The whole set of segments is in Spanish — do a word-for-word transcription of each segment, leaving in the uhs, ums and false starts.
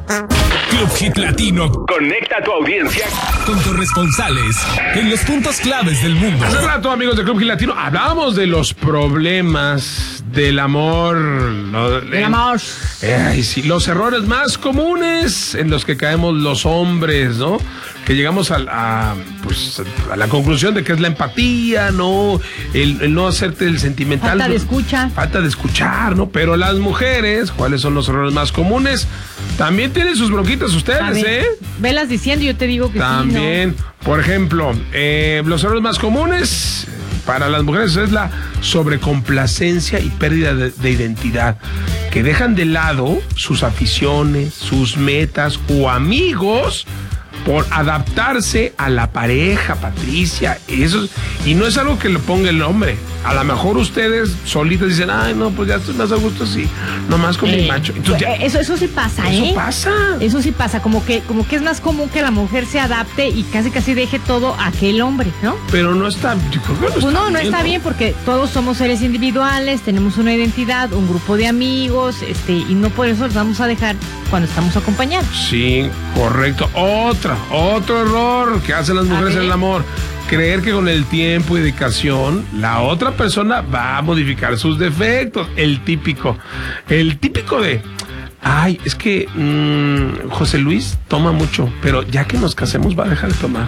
Club Hit Latino conecta a tu audiencia con corresponsales en los puntos claves del mundo. Hace rato, amigos de Club Hit Latino, hablábamos de los problemas del amor. ¿no? Del amor. Eh, sí, los errores más comunes en los que caemos los hombres, ¿no? Que llegamos a, a, pues, a la conclusión de que es la empatía, ¿no? El, el no hacerte el sentimental. Falta de escucha. Falta de escuchar, ¿no? Pero las mujeres, ¿cuáles son los errores más comunes? También tienen sus bronquitas ustedes, ver, ¿eh? Velas diciendo y yo te digo que También, sí, ¿no? Por ejemplo, eh, los errores más comunes para las mujeres es la sobrecomplacencia y pérdida de, de identidad, que dejan de lado sus aficiones, sus metas o amigos por adaptarse a la pareja, Patricia. Eso, y no es algo que le ponga el hombre. A lo mejor ustedes solitas dicen, ay, no, pues ya estoy más a gusto así, nomás con eh, mi macho. Entonces, ya, eso, eso sí pasa, eso ¿eh? Eso pasa. Eso sí pasa, como que, como que es más común que la mujer se adapte y casi casi deje todo a aquel hombre, ¿no? Pero no está, yo creo que no pues está no, bien, no está ¿no? bien, porque todos somos seres individuales, tenemos una identidad, un grupo de amigos, este, y no por eso los vamos a dejar cuando estamos acompañados. Sí, correcto. Otra, otro error que hacen las mujeres en el amor. Creer que con el tiempo y dedicación la otra persona va a modificar sus defectos. El típico. El típico de, ay, es que mmm, José Luis toma mucho, pero ya que nos casemos va a dejar de tomar.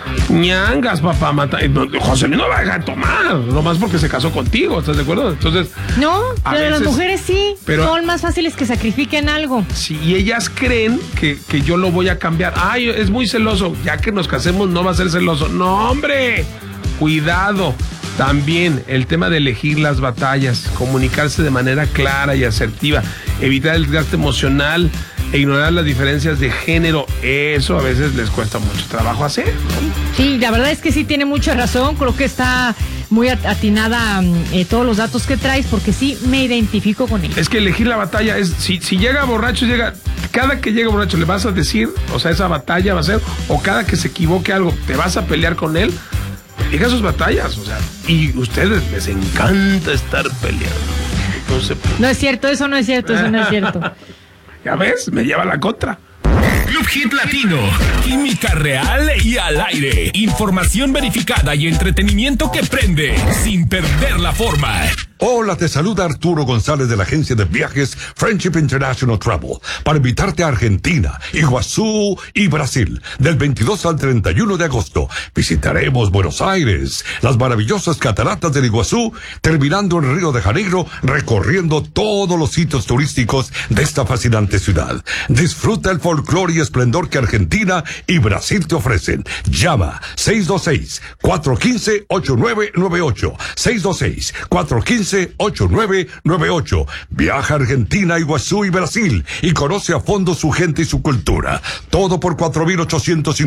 Ñangas, papá, mata. José Luis no va a dejar de tomar, nomás porque se casó contigo, ¿estás de acuerdo? Entonces, no, pero veces, las mujeres sí, pero, son más fáciles que sacrifiquen algo. Sí, y ellas creen que, que yo lo voy a cambiar. Ay, es muy celoso, ya que nos casemos no va a ser celoso. No, hombre, cuidado. También el tema de elegir las batallas, comunicarse de manera clara y asertiva, evitar el desgaste emocional e ignorar las diferencias de género, eso a veces les cuesta mucho trabajo hacer, ¿no? Sí, la verdad es que sí tiene mucha razón, creo que está muy atinada eh, todos los datos que traes, porque sí me identifico con él. Es que elegir la batalla es, si, si llega borracho, llega, cada que llega borracho le vas a decir, o sea, esa batalla va a ser, o cada que se equivoque algo, te vas a pelear con él. Elija sus batallas, o sea, y ustedes les encanta estar peleando. No, sé, no es cierto, eso no es cierto, eso no es cierto. Ya ves, me lleva la contra. Club Hit Latino, química real y al aire, información verificada y entretenimiento que prende sin perder la forma. Hola, te saluda Arturo González de la agencia de viajes Friendship International Travel para invitarte a Argentina, Iguazú y Brasil. Del veintidós al treinta y uno de agosto visitaremos Buenos Aires, las maravillosas cataratas del Iguazú, terminando en Río de Janeiro, recorriendo todos los sitios turísticos de esta fascinante ciudad. Disfruta el folclore y esplendor que Argentina y Brasil te ofrecen. Llama seis dos seis, cuatro uno cinco, ocho nueve nueve ocho, seis dos seis, cuatro uno cinco, ocho nueve nueve ocho. Viaja a Argentina, Iguazú y Brasil y conoce a fondo su gente y su cultura. Todo por cuatro mil ochocientos